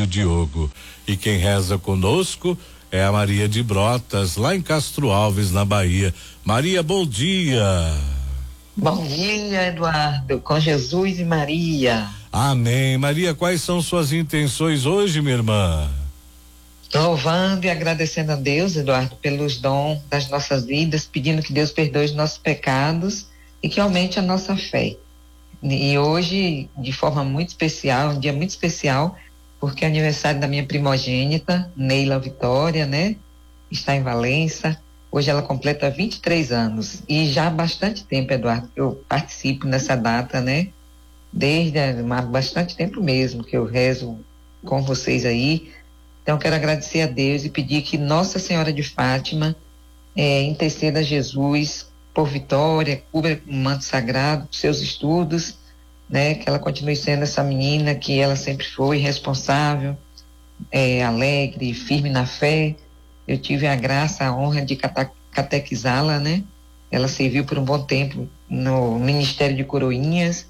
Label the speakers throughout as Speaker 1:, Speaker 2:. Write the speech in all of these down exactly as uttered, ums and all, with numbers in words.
Speaker 1: filho Diogo. E quem reza conosco é a Maria de Brotas, lá em Castro Alves, na Bahia. Maria, bom dia.
Speaker 2: Bom dia, Eduardo, com Jesus e Maria.
Speaker 1: Amém. Maria, quais são suas intenções hoje, minha irmã?
Speaker 2: Louvando e agradecendo a Deus, Eduardo, pelos dons das nossas vidas, pedindo que Deus perdoe os nossos pecados e que aumente a nossa fé. E hoje, de forma muito especial, um dia muito especial, porque é aniversário da minha primogênita, Neila Vitória, né? Está em Valença. Hoje ela completa vinte e três anos. E já há bastante tempo, Eduardo, que eu participo nessa data, né? Desde há bastante tempo mesmo que eu rezo com vocês aí. Então, quero agradecer a Deus e pedir que Nossa Senhora de Fátima eh, interceda a Jesus por Vitória, cubra com um manto sagrado seus estudos, né? Que ela continue sendo essa menina que ela sempre foi, responsável, eh, alegre, firme na fé. Eu tive a graça, a honra de cate- catequizá-la, né? Ela serviu por um bom tempo no Ministério de Coroinhas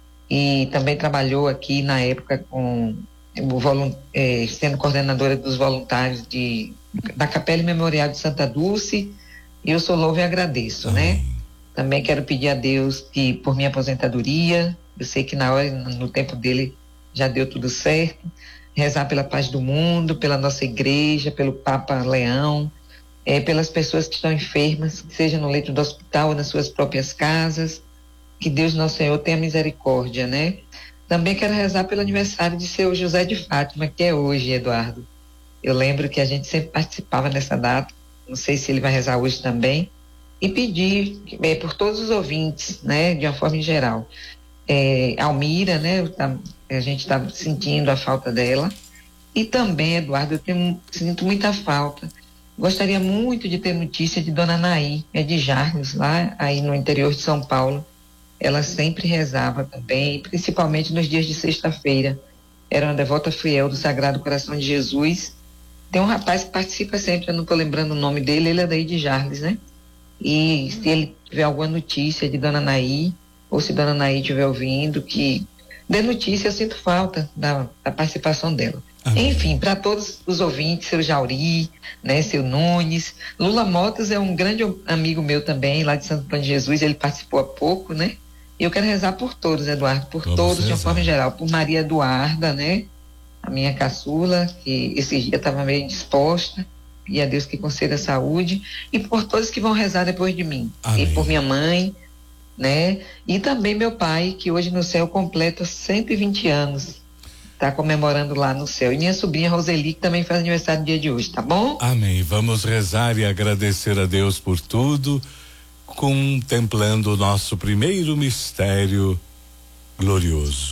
Speaker 2: e também trabalhou aqui na época com o volun- eh, sendo coordenadora dos voluntários de, da Capela Memorial de Santa Dulce, e eu sou louvo e agradeço,
Speaker 1: Amém.
Speaker 2: né? Também quero pedir a Deus que por minha aposentadoria, eu sei que na hora, no tempo dele, já deu tudo certo, rezar pela paz do mundo, pela nossa igreja, pelo Papa Leão, eh, pelas pessoas que estão enfermas, seja no leito do hospital ou nas suas próprias casas, que Deus nosso Senhor tenha misericórdia, né? Também quero rezar pelo aniversário de seu José de Fátima, que é hoje, Eduardo. Eu lembro que a gente sempre participava nessa data, não sei se ele vai rezar hoje também, e pedir eh, por todos os ouvintes, né, de uma forma em geral. Eh, Almira, né, tá, a gente está sentindo a falta dela, e também, Eduardo, eu tenho, sinto muita falta. Gostaria muito de ter notícia de Dona Naí, é de Jarnes, lá aí no interior de São Paulo. Ela sempre rezava também, principalmente nos dias de sexta-feira. Era uma devota fiel do Sagrado Coração de Jesus. Tem um rapaz que participa sempre, eu não estou lembrando o nome dele, ele é daí de Jarles, né? E se ele tiver alguma notícia de Dona Naí, ou se Dona Naí estiver ouvindo, que dê notícia, eu sinto falta da, da participação dela. Amém. Enfim, para todos os ouvintes, seu Jauri, né, seu Nunes, Lula Motas é um grande amigo meu também, lá de Santo Antônio de Jesus, ele participou há pouco, né? E eu quero rezar por todos, Eduardo, por Vamos todos, rezar. De uma forma geral, por Maria Eduarda, né? A minha caçula, que esse dia estava meio indisposta, e a Deus que conceda saúde, e por todos que vão rezar depois de mim. Amém. E por minha mãe, né? E também meu pai, que hoje no céu completa cento e vinte anos, está comemorando lá no céu. E minha sobrinha Roseli, que também faz aniversário no dia de hoje, tá bom?
Speaker 1: Amém. Vamos rezar e agradecer a Deus por tudo, contemplando o nosso primeiro mistério glorioso.